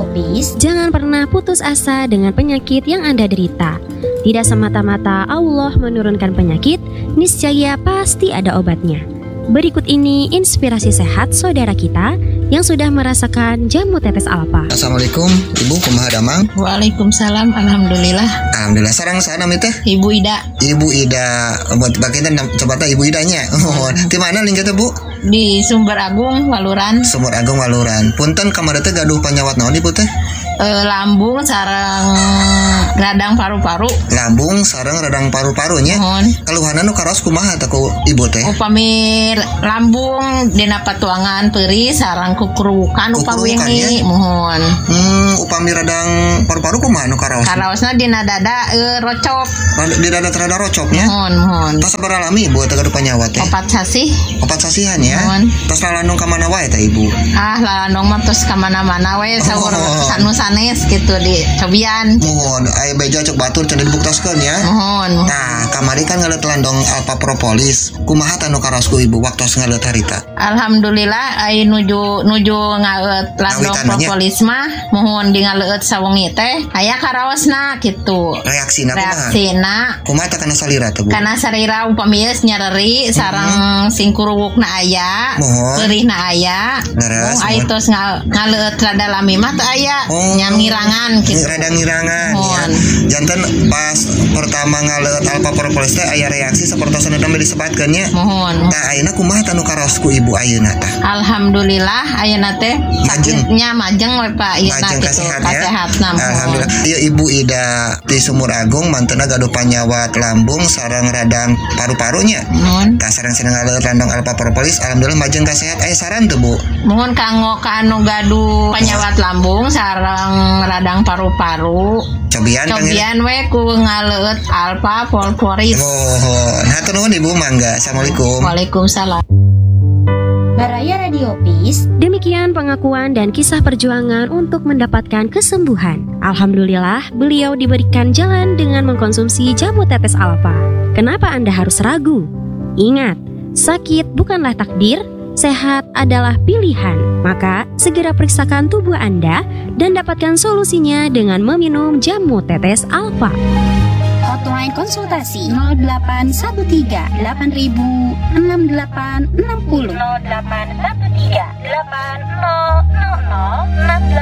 Radio Peace. Jangan pernah putus asa dengan penyakit yang Anda derita. Tidak semata-mata Allah menurunkan penyakit, niscaya pasti ada obatnya. Berikut ini inspirasi sehat saudara kita yang sudah merasakan jamu tetes alfa. Assalamualaikum, Ibu kumaha damang? Waalaikumsalam, alhamdulillah. Alhamdulillah. Sarang sana itu? Ibu Ida. Ibu Ida. Bagian coba ta Ibu Idanya. Di mana lingkatnya, Bu? Di Sumber Agung, Waluran. Sumber Agung Waluran. Punten kamar teh gaduh panyawat naon Ibu teh? Lambung sareng radang paru-paru. Lambung sareng radang paru-parunya. Keluhanan nu karaos kumaha teh ku Ibu teh? Upami lambung dina patuangan peuri sareng kukurukan upami wingi mohon. Upami radang paru-paru kumaha nu karaos? Karaosna dina dada rocop. Di dada terada rocopnya. Mohon. Tas sabar alami Ibu teh gaduh panyawat teh? 4 sasih. 4 sasihan ya. Tas lalandung ka mana wae teh Ibu? Lalandung mah tos ka mana-mana we saur sanes gitu di cobian. Mohon, aya beja cok batur cenah dibuktaskeun ya. Mohon. Nah, kamari kan ngaleut landong alfa propolis. Kumaha tanu karosku Ibu waktos ngaleut harita? Alhamdulillah ai nuju ngaleut landong propolis mah mohon di ngaleut sawengi teh aya karaosna kitu. Reaksina kumaha teh kana salira teh Bu? Kana salira upami geus nyareri sareng singkuruwukna aya, peurihna aya. Ai tos ngaleut rada lami mah teh aya. Ngirangan gitu. Rada ngirangan ya. Janten pas pertama ngaleut alfa propolis teh aya reaksi sapertosan dambe disebutkeun nya. Mohon. Tah ayeuna kumaha tanu karaosku Ibu ayeuna tah? Alhamdulillah ayeuna teh sakitnya majeng we Pak ayeuna kitu kasehatna. Alhamdulillah. Ieu Ibu Ida di Sumur Agung manteuna gaduh panyawat lambung sareng radang paru-parunya. Tah sareng-sareng ngaleut landong alfa propolis alhamdulillah majeng kasehat. Aya saran teu Bu? Mohon kanggo ka anu gaduh panyawat lambung sareng radang paru-paru. Cobian we ku ngaleut alfa propolis. Hatur nuhun Ibu, mangga. Assalamualaikum. Waalaikumsalam. Baraya Radio Peace. Demikian pengakuan dan kisah perjuangan untuk mendapatkan kesembuhan. Alhamdulillah, beliau diberikan jalan dengan mengkonsumsi jamu tetes alfa. Kenapa Anda harus ragu? Ingat, sakit bukanlah takdir, sehat adalah pilihan. Maka segera periksakan tubuh Anda dan dapatkan solusinya dengan meminum jamu tetes alfa. Hotline konsultasi 0813 8000 6860 0813 8000 6860.